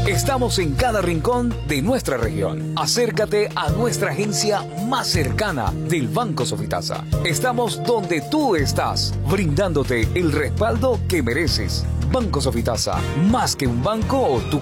Estamos en cada rincón de nuestra región. Acércate a nuestra agencia más cercana del Banco Sofitasa. Estamos donde tú estás, brindándote el respaldo que mereces. Banco Sofitasa, más que un banco, tu